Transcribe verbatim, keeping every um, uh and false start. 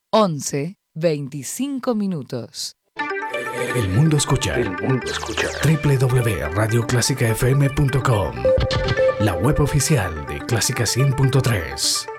once veinticinco minutos. El mundo escucha. El mundo escucha. doble u doble u doble u punto radio clásica f m punto com, la web oficial de Clásica cien punto tres.